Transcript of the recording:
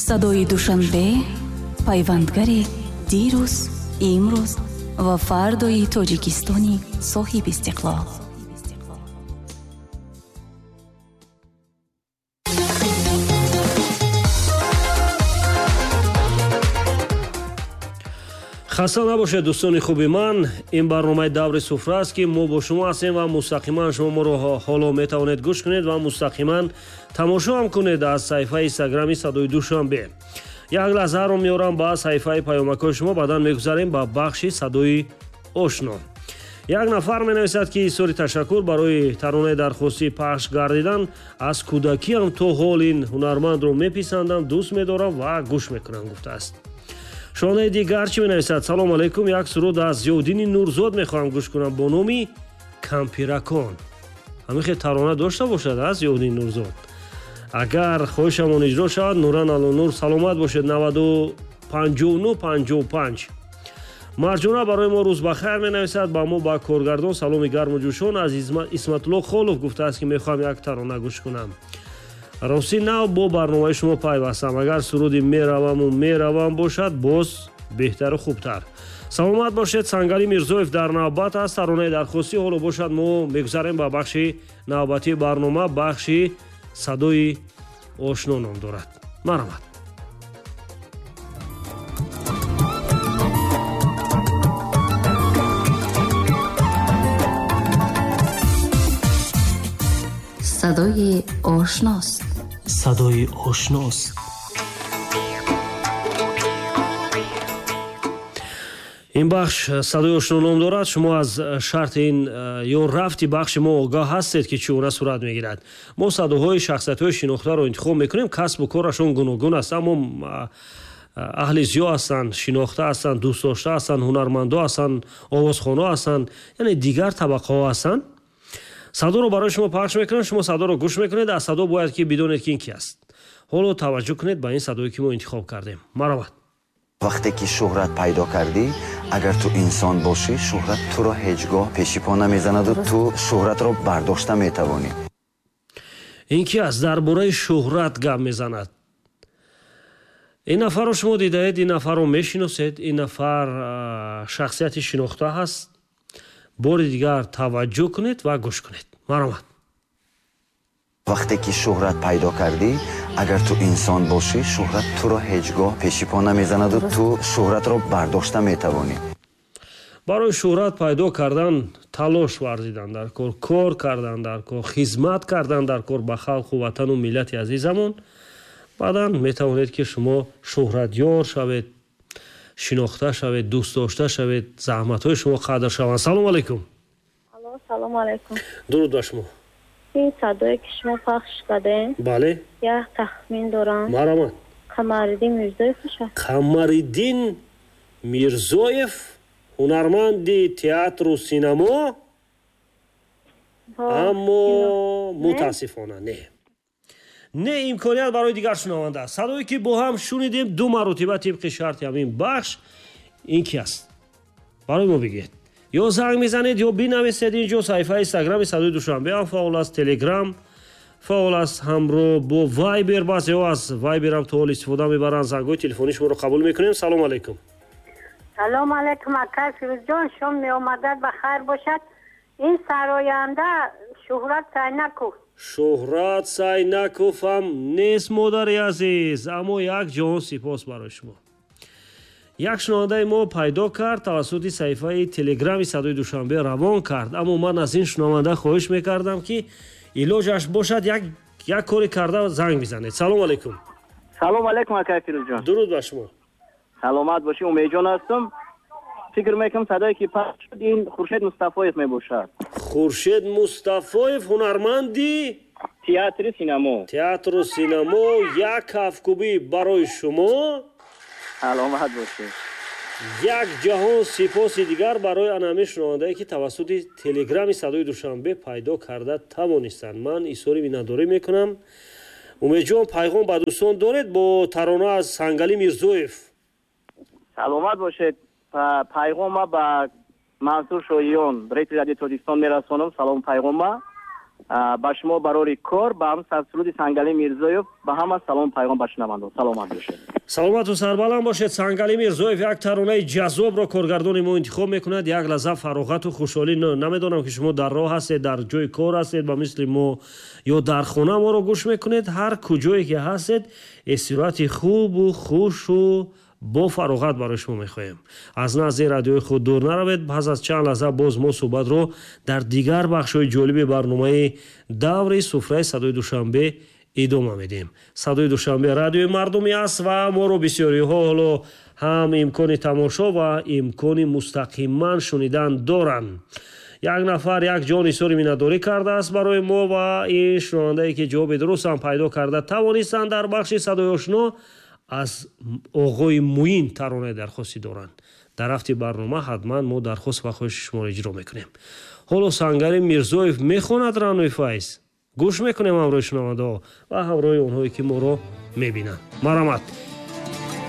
صدای دوشنبه پیوندگری دیروز، امروز و فردای تاجیکستانی صاحب استقلال. خسته نباشید دوستان خوبی من. این برنامه دور سفره است که ما با شما هستیم و مستقیما شما ما رو حالا میتوانید گوش کنید و مستقیما تماشا هم کنید از صفحه اینستاگرامی صدای دوشنبه. یک لحظه رو میارم با صفحه پیامک شما، بعداً میگذاریم با بخش صدای آشنا. یک نفر مینویسد که ایصال تشکر برای ترانه درخواستی پخش گردیدن. از کودکی هم تا حال این هنرمند رو میپسندم، دوست میدارم و گوش میکنم گفته است. شانه دیگر چی مینویسد؟ سلام علیکم، یک سرود از ضیاءالدین نورزاد میخواهم گوش کنم با نام کمپیرکان. همین خیلی ترانه داشته باشد از ضیاءالدین نورزاد. اگر خواهشمان اجرا شود نوران الانور سلامت باشد. 925955 مرجانه برای ما روز بخیر مینویسد. با ما با کارگردان سلام گرم و جوشان از اسمت الله خالوف گفته است که میخوام یک ترانه گوش کنم. راستی نه با برنامه شما پیوستم. اگر سرودی میروم باشد باز بهتر و خوبتر. سلامت باشد. سنگلی میرزویف در نوبت است. ترانه درخواستی حالا باشد ما میگذاریم با بخش نوبتی برنامه. بخش صدای آشنا نام دارد. مرحمت. صدای آشناست. صدای آشناست. این بخش صدای آشنا نام دارد. شما از شرط این یا رفتی بخش ما آگاه هستید که چگونه صورت میگیرد. ما صداهای شخصیت‌های شناخته را انتخاب میکنیم. کسب و کارشون گوناگون است، اما اهل زیاد هستند، شناخته هستند، دوست داشته هستند، هنرمندا هستند، آوازخوانا هستند، یعنی دیگر طبقه ها هستند. صدا رو برای شما پخش میکنن، شما صدا رو گوش میکنید. از صدا باید که بدونید که این کی است. حالا توجه کنید به این صدایی که ما انتخاب کردیم. مرحمت. وقتی که شهرت پیدا کردی، اگر تو انسان باشی شهرت تو را هیچگاه پیشی پا نمیزند و تو شهرت را برداشته میتوانی. این کی است؟ درباره شهرت گپ میزند. این نفر رو شما دیدید؟ این نفر رو میشناسید؟ این نفر شخصیت شناخته هست. بار دیگر توجه کنید و گوش کنید. مرحمت. وقتی که شهرت پیدا کردی، اگر تو انسان باشی شهرت تو را هیچگاه پیشی پا نمیزند و تو شهرت را برداشته میتوانی. برای شهرت پیدا کردن تلاش ورزیدن در کار کردن در کار، خدمت کردن در کار به خلق و وطن و ملت عزیزمون. بعداً میتوانید که شما شهرتیار شوید، شناخته شوید، دوست داشته شوید، زحمت‌های شما قدر شوند. سلام علیکم. سلام علیکم. درود بر شما. این صدایی که شما پخش کردین، بله، یک تخمین دارم. مرحمت. قمرالدین میرزویف باشه. قمرالدین میرزویف، هنرمند تئاتر و سینما. اما متاسفانه نه امکانیت برای دیگر شنونده است. صدایی که با هم شنیدیم دو مرتبه طبق شرط همین بخش این کی است؟ برای ما بگید. یا زنگ میزنید یا بنویسید. اینجا صفحه اینستاگرام صدای دوشنبه هم فعال است، تلگرام فعال است، همراه با وایبر. بعضی ها از وایبر هم تا حال استفاده میبرن. زنگای تلفنی شما رو قبول میکنیم. سلام علیکم. سلام علیکم اکا فیروز جان، شما می آمدد بخیر باشد. این سراینده شهرت سعی نکو. شهرت سعی نکوفم نیست مادری عزیز، اما یک جهان سپاس برای شما. یک شنونده ما پیدا کرد، توسط صفحه تلگرامی صدای دوشنبه روان کرد. اما من از این شنونده خواهش میکردم که علاجش باشد یک کاری کرده و زنگ بزنید. سلام علیکم. سلام علیکم اکا فیروز جان. درود بر شما. سلامت باشی. امید جان هستم. فکر میکنم صدایی که پخش شد این خورشید مصطفایف میباشد. خورشید مصطفایف، هنرمندی تئاتر سینما. تئاتر و سینما. یک کفکوبی برای شما. سلامت باشی. یک جهان سپاس دیگر برای انامی شنونده‌ای که توسط تلگرام صدای دوشنبه پیدا کرده توانستند. من ایثار مینداری میکنم. امید جان پیغام به دوستان دارید با ترانه از سنگلی میرزویف. سلامت باشید. پیغام با منصور شاییان رئیس رادیو تاجیکستان میرسانم. سلام پیغام. ба шумо барори кор ба ҳамсар суруди Сангали Мирзоев ба ҳама салом пайғом ба шунавандон. Саломат бошед. саломату сарбаланд бошед. Сангали Мирзоев як таронаи ҷаззобро коргардони мо интихоб мекунад. Як лаҳза фароғату хушҳолӣ. Намедонам ки шумо дар роҳ ҳастед, дар ҷои кор ҳастед ба мисли мо ё дар хона моро гӯш мекунед. ҳар куҷое ки ҳастед истироҳати хубу хушу бо фароғат барои шумо мехоҳем. аз назди радиои худ дур наравед. пас аз чанд лаҳза боз мо суҳбатро дар дигар бахшҳои ҷолиби барномаи даври суфраи садои душанбе идома медиҳем. садои душанбе радиои мардуми аст ва моро бисёриҳо ҳоло ҳам имкони тамошо ва имкони мустақиман шунидан доранд. як нафар як ҷон изҳори миннатдорӣ кардааст барои мо ва ин шунавандае ки ҷавоби дурустам пайдо карда тавонистанд дар бахши садои ошно аз оғои муин таронаи дархости доранд. дар рафти барнома ҳатман мо дархост ва хоҳиши шуморо иҷро мекунем. ҳоло Сангали Мирзоев мехонад раънои файз. гӯш мекунем ҳамроҳи шунавандаҳо ва ҳамроҳи онҳое ки моро мебинанд. марамат.